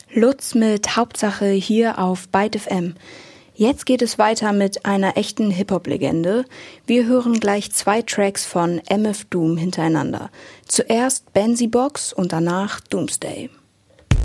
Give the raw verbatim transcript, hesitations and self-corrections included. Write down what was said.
Lutz mit Hauptsache hier auf Byte F M. Jetzt geht es weiter mit einer echten Hip-Hop-Legende. Wir hören gleich zwei Tracks von M F Doom hintereinander. Zuerst Benzi Box und danach Doomsday.